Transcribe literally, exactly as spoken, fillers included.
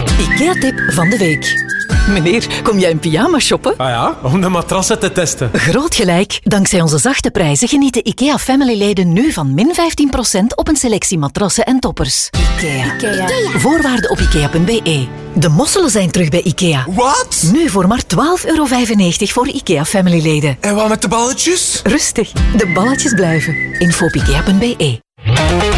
IKEA-tip van de week. Meneer, kom jij in pyjama shoppen? Ah ja, om de matrassen te testen. Groot gelijk. Dankzij onze zachte prijzen genieten IKEA Family-leden nu van min vijftien procent op een selectie matrassen en toppers. IKEA. IKEA. Voorwaarden op ikea punt be. De mosselen zijn terug bij IKEA. Wat? Nu voor maar twaalf euro vijfennegentig voor IKEA Family-leden. En wat met de balletjes? Rustig, de balletjes blijven. info op ikea punt be.